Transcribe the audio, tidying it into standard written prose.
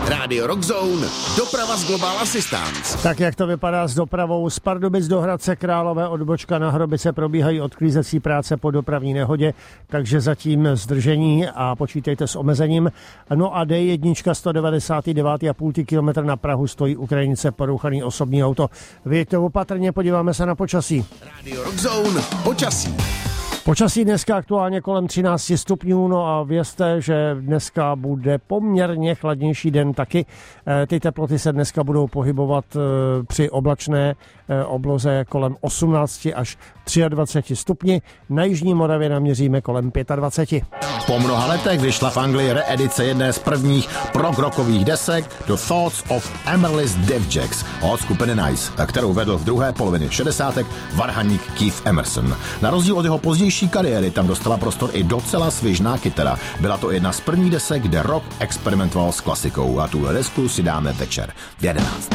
Rádio Rock Zone, doprava z Global Assistance. Tak jak to vypadá s dopravou z Pardubic do Hradce Králové, odbočka na Hrobice, probíhají odklízecí práce po dopravní nehodě, takže zatím zdržení a počítejte s omezením. No a D1 199,5 km na Prahu stojí u krajnice porouchaný osobní auto. Vyjeďte opatrně, podíváme se na počasí. Rádio Rock Zone, počasí. Počasí dneska aktuálně kolem 13 stupňů, no a vězte, že dneska bude poměrně chladnější den taky. Ty teploty se dneska budou pohybovat při oblačné obloze kolem 18 až 23 stupni. Na Jižní Moravě naměříme kolem 25. Po mnoha letech vyšla v Anglii reedice jedné z prvních prog-rockových desek The Thoughts of Amaryllis Devjacks od skupiny Nice, kterou vedl v druhé polovině 60. varhaník Keith Emerson. Na rozdíl od jeho pozdější kariéry tam dostala prostor i docela svižná kytara. Byla to jedna z prvních desek, kde rock experimentoval s klasikou a tuhle desku si dáme večer v 11.